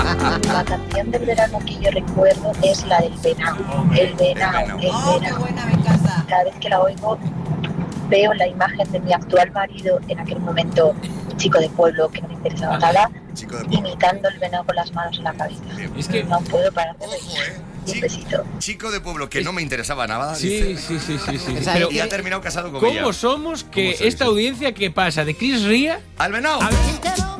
La canción del verano que yo recuerdo es la del venado. El venado, el Oh, qué venado. buena, me encanta. Cada vez que la oigo, veo la imagen de mi actual marido, en aquel momento chico de pueblo que no me interesaba nada, Chico de pueblo. imitando el venado con las manos en la cabeza. Es que... No puedo parar de reír. Ojo, Un besito. Chico de pueblo que no me interesaba nada. Sí, dice. sí. O sea, Pero Y ha terminado casado con ¿cómo ella. somos que ¿Cómo sois? esta audiencia que pasa de Chris Ria ¡Al venado! a ver,